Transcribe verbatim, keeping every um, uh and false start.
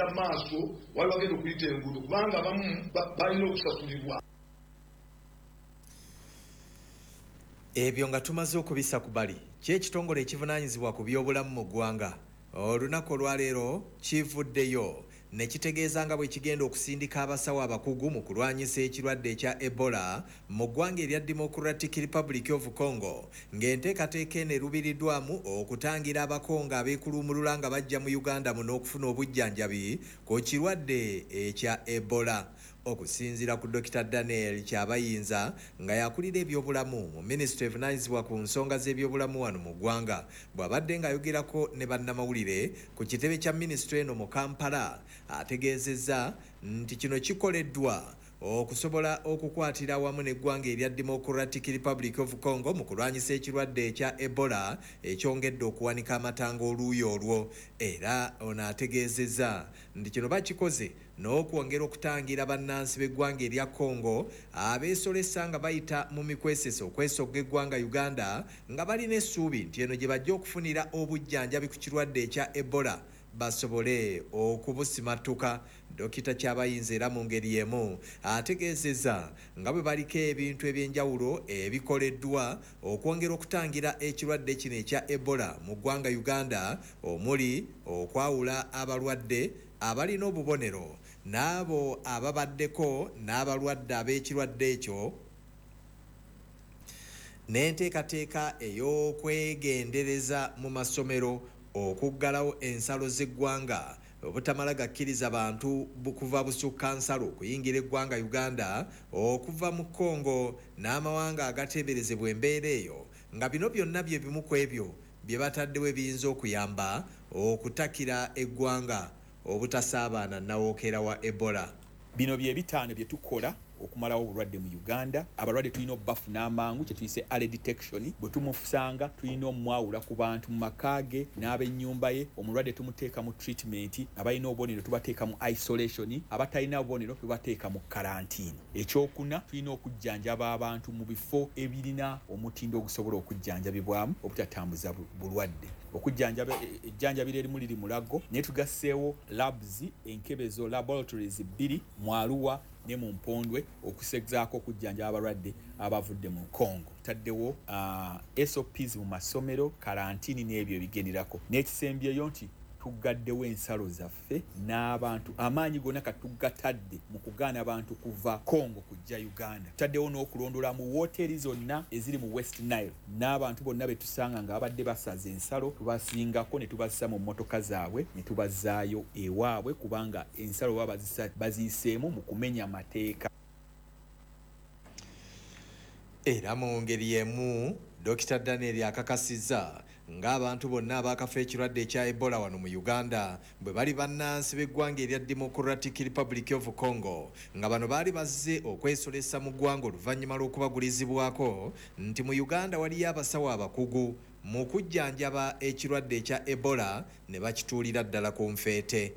okugenda maaso wali bagenda okuyita enguudo kubanga abamu balina okusasulibwa. Ebyo nga tumaze okubisa ku bali ky'ekitongole ekivunaanyizibwa ku byobulamu mu ggwanga olunaku olwaleero kivuddeyo ne kitegeeza nga bwe kigenda okusindika abasawo abakugu mu kulwanyisa ekirwadde ekya Ebola mu ggwanga erya Democratic Republic of Congo ng'enteekateeka eno erubiriddwamu okutangira abakongo abeekuluumulula nga bajja mu Uganda muno okufuna obujjanjabi ku kirwadde ekya Ebola. Okusinziira ku Dokita Daniel Kyabayinza nga yakulira ebyobulamu mu minisitule evunaanyizibwa ku nsonga z'ebyobulamu wano mu ggwanga bw'abadde ng'ayogerako ne bannamawulire ku kitebe kya minisitule eno mu Kampala ategeezezza nti kino kikoleddwa okusobola okukwatira awamu n'eggwanga erya Democratic Republic of Congo mu kulwanyisa ekirwadde ekya Ebola ekyongedde okuwanika amatanga oluuyi olwo. Era ono ategeezezza nti kino bakikoze n'okwongera okutangira bannansi b'eggwanga erya Congo abeesolesa nga bayita mu mikwesesa okwesogga eggwanga Uganda nga balina essuubi nti eno gye bajja okufunira obujjanjabi ku kirwadde ekya Ebola basobole okubusimattuka. Dokita Kyabayinza era mu ngeri y'emu ategeezezza nga bwe baliko ebintu eby'enjawulo ebikoleddwa okwongera okutangira ekirwadde kino ekya Ebola mu ggwanga Uganda omuli okwawula abalwadde abalina obubonero n'abo ababaddeko n'abalwadde ab'ekirwadde ekyo n'enteekateeka ey'okwegendereza mu masomero okuggalawo ensalo z'eggwanga obutamala gakkiriza bantu kuva busukka nsalo okuyingira eggwanga Uganda okuva mu Congo n'amawanga agateeberezebwa embeera eyo nga bino byonna bye bimu ku ebyo bye bataddewo ebiyinza okuyamba okutakira eggwanga obutasaabaana nawookera wa Ebola. Bino bye bitaano bye tukola okumalawo obulwadde mu Uganda. Abalwadde tulina obbafuna amangu kye tuyise early detection. Bwe tumusanga tulina omwawula ku bantu mu makaage n'ab'ennyumba ye. Omulwadde tumuteeka mu treatment, abalina obubonero tubateeka mu isolation, abatalina obubonero tubateeka mu quarantine. Ekyokuna tulina okujjanjaba abantu mu bifo ebirina omutindo ogusobola okujjanjabibwamu obutatambuza bulwadde. Okujjanjaba ejjanjabiro erimu liri mulago naye tugasseewo labs enkebezo laboratories bbiri mu Arua ne mu Mpondwe okusezaako okujjanjaba abalwadde abavudde mu Congo. Taddewo uh, S O Ps mu masomero, karantini n'ebyo ebigenderako. N'ekisembyeyo nti tugaddewo ensalo zaffe n'abantu amaanyi gonna katugatadde mu kugaana abantu kuva Congo kujja Uganda. Taddewo n'okulondola mu wooteri zonna eziri mu West Nile n'abantu bonna be tusanga nga babadde basaza ensalo tubasingako ne tubassa mu mmotoka zaabwe ne tubazzaayo ewaabwe kubanga ensalo baba baziyiseemu mu kumenya amateeka. Era mu ngeri y'emu Dokita Daniel akakasizza ng'abantu bonna abaakafa ekirwadde ekya Ebola wano mu Uganda bwe bali bannansi b'eggwanga erya Democratic Republic of Congo nga bano baali bazze okwesolesa mu ggwanga oluvannyuma lw'okubagulizibwako nti mu Uganda waliyo abasawo abakugu mu kujjanjaba ekirwadde ekya Ebola ne bakituulira ddala ku nfeete.